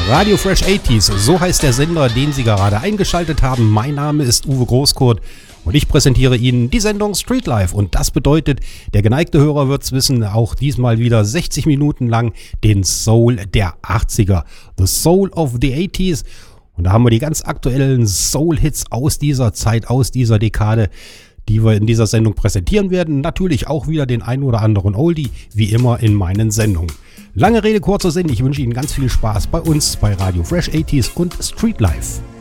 Radio Fresh 80s, so heißt der Sender, den Sie gerade eingeschaltet haben. Mein Name ist Uwe Großkurt und ich präsentiere Ihnen die Sendung Street Life. Und das bedeutet, der geneigte Hörer wird's wissen, auch diesmal wieder 60 Minuten lang den Soul der 80er. The Soul of the 80s. Und da haben wir die ganz aktuellen Soul-Hits aus dieser Zeit, aus dieser Dekade, die wir in dieser Sendung präsentieren werden. Natürlich auch wieder den ein oder anderen Oldie, wie immer in meinen Sendungen. Lange Rede, kurzer Sinn. Ich wünsche Ihnen ganz viel Spaß bei uns, bei Radio Fresh 80s und Street Life.